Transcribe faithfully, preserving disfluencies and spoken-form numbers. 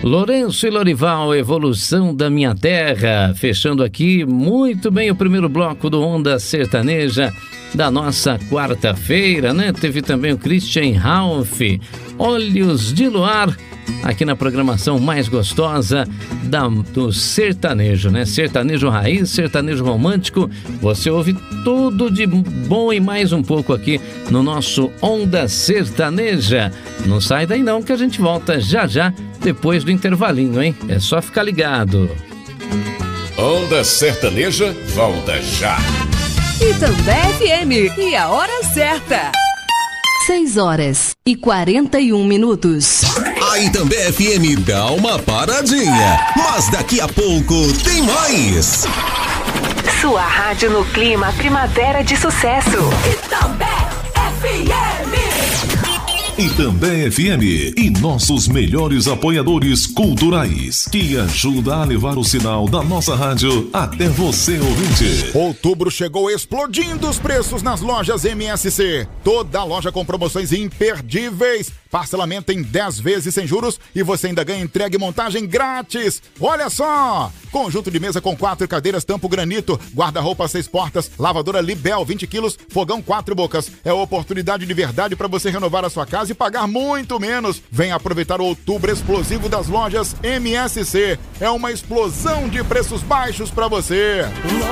Lourenço e Lorival, Evolução da Minha Terra, fechando aqui muito bem o primeiro bloco do Onda Sertaneja da nossa quarta-feira, né? Teve também o Christian Ralph, Olhos de Luar, aqui na programação mais gostosa da, do sertanejo, né? Sertanejo raiz, sertanejo romântico, você ouve tudo de bom e mais um pouco aqui no nosso Onda Sertaneja. Não sai daí não, que a gente volta já já, depois do intervalinho, hein? É só ficar ligado. Onda Sertaneja volta já. Itambé F M, e a hora certa. seis horas e quarenta e um minutos. A Itambé F M dá uma paradinha, mas daqui a pouco tem mais. Sua rádio no clima primavera de sucesso. Itambé F M. Itambé F M e nossos melhores apoiadores culturais, que ajuda a levar o sinal da nossa rádio até você, ouvinte. Outubro chegou explodindo os preços nas lojas M S C. Toda loja com promoções imperdíveis. Parcelamento em dez vezes sem juros e você ainda ganha entrega e montagem grátis. Olha só! Conjunto de mesa com quatro cadeiras tampo granito, guarda-roupa seis portas, lavadora Libel vinte quilos, fogão quatro bocas. É oportunidade de verdade para você renovar a sua casa e pagar muito menos. Venha aproveitar o outubro explosivo das lojas M S C. É uma explosão de preços baixos para você.